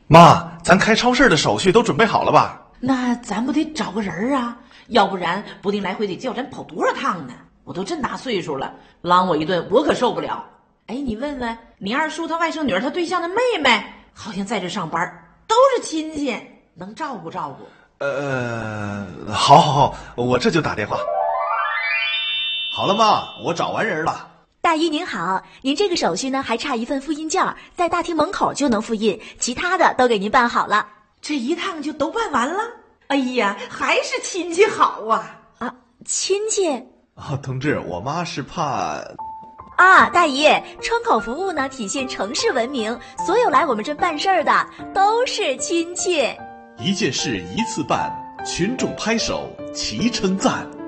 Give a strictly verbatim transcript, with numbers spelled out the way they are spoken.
妈，咱开超市的手续都准备好了吧？ 那咱不得找个人啊，要不然不定来回得叫咱跑多少趟呢。我都这大岁数了，啷我一顿我可受不了。哎，你问问你二叔他外甥女儿他对象的妹妹，好像在这上班，都是亲戚，能照顾照顾。 呃，好好好，我这就打电话。好了妈，我找完人了。 大姨您好，您这个手续呢还差一份复印件，在大厅门口就能复印，其他的都给您办好了。 这一趟就都办完了？哎呀，还是亲戚好啊！ 啊，亲戚？ 啊，同志，我妈是怕…… 啊，大姨，窗口服务呢体现城市文明，所有来我们这办事儿的都是亲戚。 一件事一次办，群众拍手齐称赞。